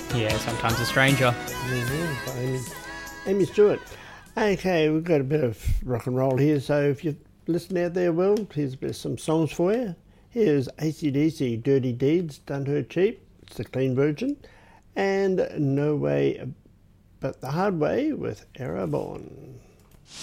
Yeah, sometimes a stranger. Amy Stewart. Okay, we've got a bit of rock and roll here, so if you're listening out there, Will, here's a bit of some songs for you. Here's AC/DC, Dirty Deeds, Done Her Cheap. It's the clean version. And No Way But the Hard Way with Era Born.